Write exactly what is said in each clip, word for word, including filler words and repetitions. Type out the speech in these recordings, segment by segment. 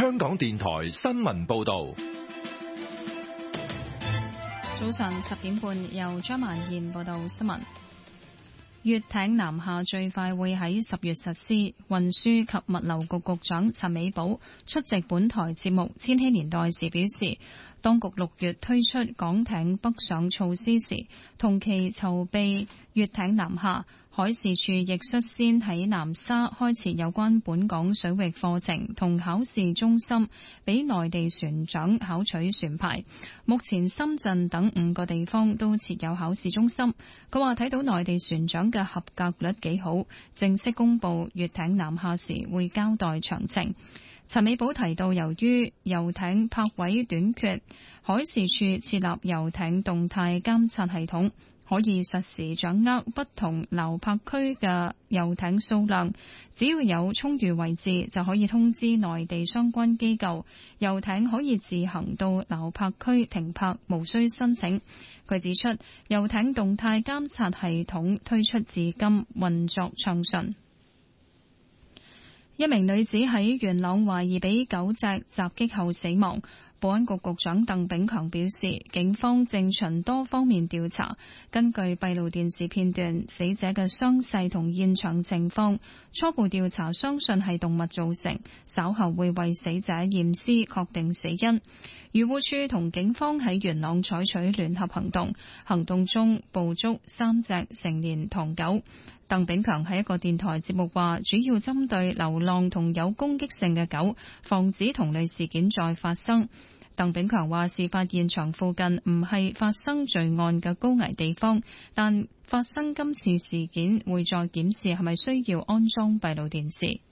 香港電台新聞報道。 早上十點半，由張曼燕報道新聞。粵艇南下最快會喺十月實施。運輸及物流局局長陳美寶出席本台節目《千禧年代》時表示，當局六月推出港艇北上措施時，同期籌備粵艇南下。海事處亦率先喺南沙開設有關本港水域課程同考試中心，俾內地船長考取船牌。目前深圳等五個地方都設有考試中心。佢話睇到內地船長嘅合格率幾好，正式公布粵艇南下時會交代詳情。陳美寶提到，由於遊艇泊位短缺，海事處設立遊艇動態監察系統，可以實時掌握不同撈泊區嘅遊艇數量，只要有充裕位置就可以通知內地相關機構，遊艇可以自行到撈泊區停泊，無需申請。佢指出，遊艇動態監察系統推出至今運作暢順。一名女子喺元朗懷疑俾狗隻襲擊後死亡。保安局局長鄧炳強表示，警方正循多方面調查，根據閉路電視片段，死者嘅傷勢同現場情況，初步調查相信係動物造成，稍後會為死者驗屍確定死因。漁護署同警方喺元朗採取聯合行動，行動中捕捉三隻成年唐狗。鄧炳強喺一個電台節目話，主要針對流浪同有攻擊性嘅狗，防止同類事件再發生。鄧炳強話，事發現場附近唔係發生罪案嘅高危地方，但發生今次事件會再檢視係咪需要安裝閉路電視。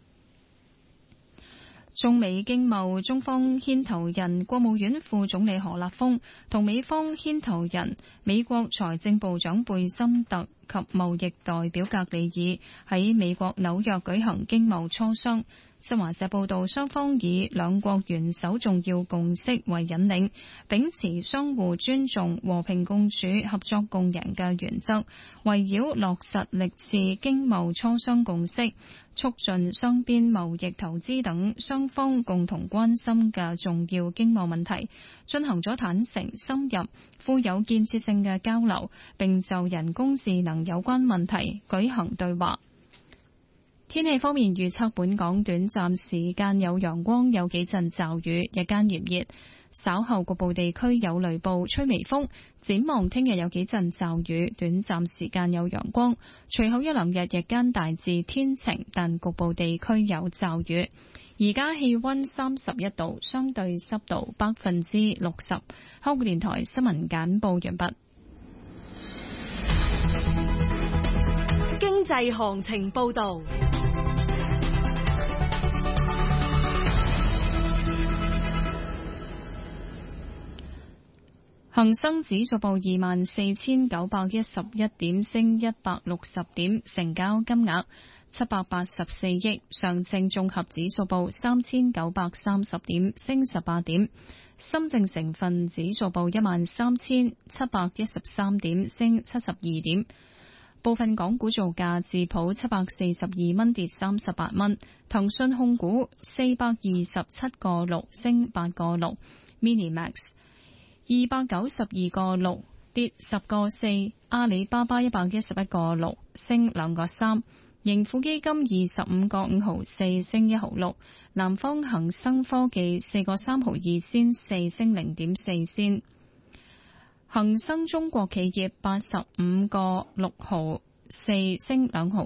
中美經貿中方牽頭人國務院副總理何立峰同美方牽頭人美國財政部長貝森特及貿易代表格里爾喺美國紐約舉行經貿磋商。新華社報道，雙方以兩國元首重要共識為引領，秉持相互尊重、和平共處、合作共贏嘅原則，圍繞落實歷次經貿磋商共識，促進雙邊貿易、投資等雙方共同關心嘅重要經貿問題，進行咗坦誠、深入、富有建設性嘅交流，並就人工智能有關問題舉行對話。天氣方面預測，本港短暫時間有陽光，有幾陣驟雨，日間炎熱，稍後局部地區有雷暴，吹微風。展望聽日有幾陣驟雨，短暫時間有陽光，隨後一兩日日間大致天晴，但局部地區有驟雨。而家氣溫三十一度，相對濕度百分之六十。香港電台新聞簡報完畢。 經濟行情報道。恒生指數報二萬四千九百一十一點，升一百六十點，成交金額七百八十四億。上證綜合指數報三千九百三十點，升十八點。深證成分指數報一萬三千七百一十三點，升七十二點。部分港股造價，智普七百四十二蚊，跌三十八蚊。騰訊控股四百二十七個六，升八個六。Minimax二百九十二個六，跌十個四。阿里巴巴一百一十一個六，升兩個三。盈富基金二十五個五毫四，升一毫六。南方恒生科技四個三毫二仙四，升零點四仙。恒生中國企業八十五個六毫四，升兩毫